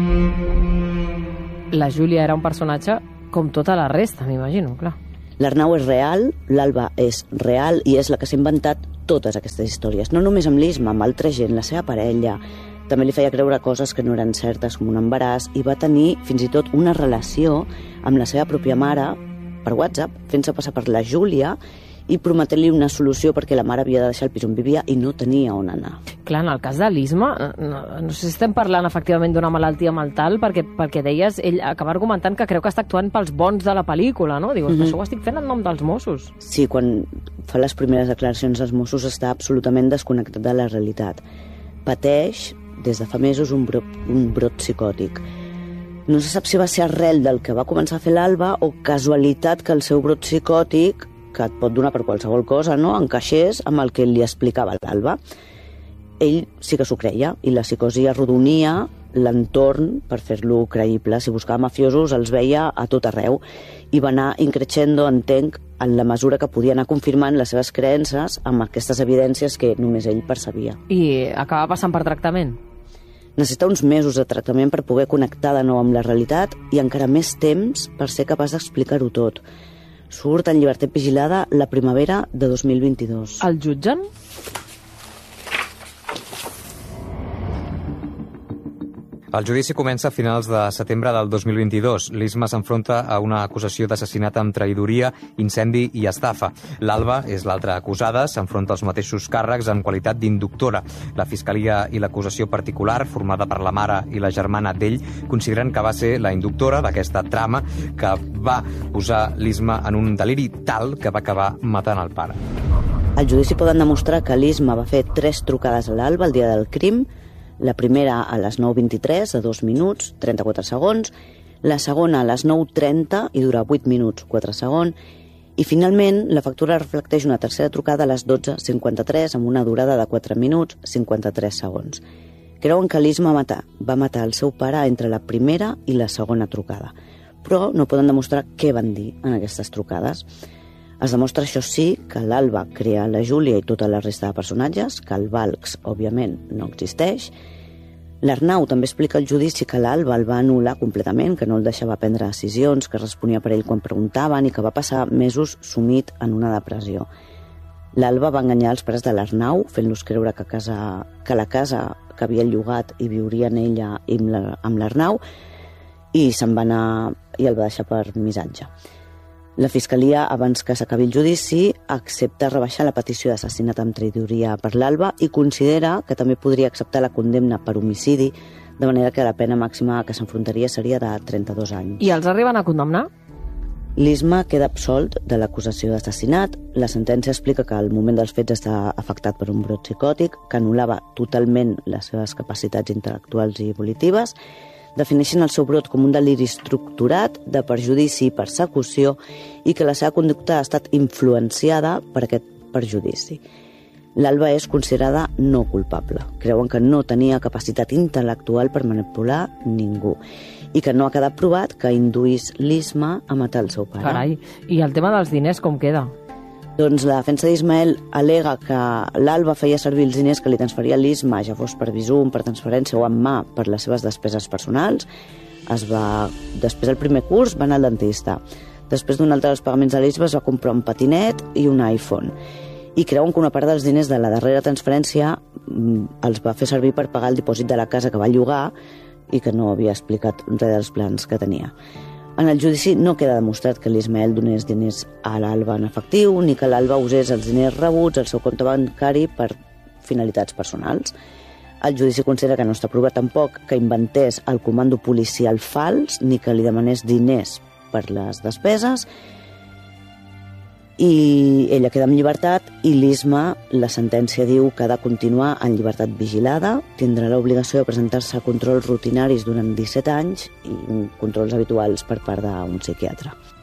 La Júlia era un personatge com tota la resta, m'imagino, clar. L'Arnau és real, l'Alba és real i és la que s'ha inventat totes aquestes històries. No només amb l'Isma, amb altra gent, la seva parella. També li feia creure coses que no eren certes, com un embaràs, i va tenir fins i tot una relació amb la seva pròpia mare per WhatsApp, fent-se passar per la Júlia i prometent-li una solució perquè la mare havia de deixar el pis on vivia i no tenia on anar. Clar, en el cas de l'Isma, no sé si estem parlant efectivament d'una malaltia mental, perquè deies, ell acaba argumentant que creu que està actuant pels bons de la pel·lícula, no? Dius, això ho estic fent en nom dels Mossos. Sí, quan fa les primeres declaracions als Mossos està absolutament desconnectat de la realitat. Pateix, des de fa mesos, un brot psicòtic. No se sap si va ser arrel del que va començar a fer l'Alba o casualitat que el seu brot psicòtic, que et pot donar per qualsevol cosa, no?, encaixés amb el que li explicava l'Alba. Ell sí que s'ho creia, i la psicosi arrodonia l'entorn per fer-lo creïble. Si buscava mafiosos, els veia a tot arreu, i va anar increixendo, entenc, en la mesura que podia anar confirmant les seves creences amb aquestes evidències que només ell percebia. I acaba passant per tractament? Necessita uns mesos de tractament per poder connectar de nou amb la realitat i encara més temps per ser capaç d'explicar-ho tot. Surt en llibertat vigilada la primavera de 2022. El jutgen? El judici comença a finals de setembre del 2022. L'Isma s'enfronta a una acusació d'assassinat amb traïdoria, incendi i estafa. L'Alba és l'altra acusada, s'enfronta als mateixos càrrecs en qualitat d'inductora. La Fiscalia i l'acusació particular, formada per la mare i la germana d'ell, consideren que va ser la inductora d'aquesta trama que va posar l'Isma en un deliri tal que va acabar matant el pare. Al judici poden demostrar que l'Isma va fer 3 trucades a l'Alba el dia del crim, la primera a les 9:23, de 2 minuts, 34 segons, la segona a les 9:30 i dura 8 minuts, 4 segons, i finalment la factura reflecteix una tercera trucada a les 12:53 amb una durada de 4 minuts, 53 segons. Creuen que l'Isma va matar el seu pare entre la primera i la segona trucada, però no poden demostrar què van dir en aquestes trucades. Es demostra, això sí, que l'Alba crea la Júlia i tota la resta de personatges, que el Valks, òbviament, no existeix. L'Arnau també explica al judici que l'Alba el va anul·lar completament, que no el deixava prendre decisions, que responia per ell quan preguntaven i que va passar mesos sumit en una depressió. L'Alba va enganyar els pares de l'Arnau, fent-los creure que la casa que havia llogat hi viurien ella amb l'Arnau, i se'n va anar i el va deixar per missatge. La Fiscalia, abans que s'acabi el judici, accepta rebaixar la petició d'assassinat amb traïdoria per l'Alba i considera que també podria acceptar la condemna per homicidi, de manera que la pena màxima que s'enfrontaria seria de 32 anys. I els arriben a condemnar? L'Isma queda absolt de l'acusació d'assassinat. La sentència explica que al moment dels fets està afectat per un brot psicòtic, que anul·lava totalment les seves capacitats intel·lectuals i volitives, defineixen el seu brot com un deliri estructurat de perjudici i persecució i que la seva conducta ha estat influenciada per aquest perjudici. L'Alba és considerada no culpable. Creuen que no tenia capacitat intel·lectual per manipular ningú i que no ha quedat provat que induís l'Isma a matar el seu pare. Carai, i el tema dels diners com queda? Doncs la defensa d'Ismael al·lega que l'Alba feia servir els diners que li transferia l'Isma, ja fos per Bizum, per transferència o en mà, per les seves despeses personals. Després del primer curs va anar al dentista. Després d'un altre dels pagaments de l'Isma es va comprar un patinet i un iPhone. I creuen que una part dels diners de la darrera transferència els va fer servir per pagar el dipòsit de la casa que va llogar i que no havia explicat res dels plans que tenia. En el judici no queda demostrat que l'Ismael donés diners a l'Alba en efectiu ni que l'Alba usés els diners rebuts al seu compte bancari per finalitats personals. El judici considera que no està provat tampoc que inventés el comando policial fals ni que li demanés diners per les despeses, i ella queda en llibertat i l'Isma, la sentència diu que ha de continuar en llibertat vigilada, tindrà l'obligació de presentar-se a controls rutinaris durant 17 anys i controls habituals per part d'un psiquiatre.